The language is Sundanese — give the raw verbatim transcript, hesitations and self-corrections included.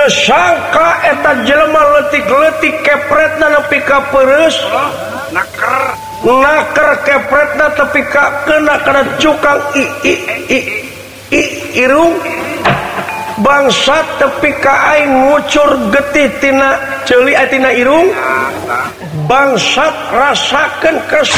teu sangka eta jelema leutik-leutik kepretna nepi ka pereus naker naker kepretna tepi ka kena kana cukang i i i, i irung bangsat tepi ka aing ngucur getih tina ceuli tina irung bangsat rasakeun